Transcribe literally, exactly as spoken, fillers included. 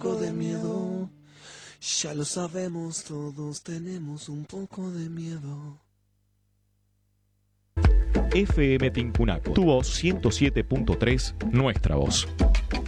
poco de miedo. Ya lo sabemos, todos tenemos un poco de miedo. F M Tincunaco, tu voz ciento siete punto tres, nuestra voz.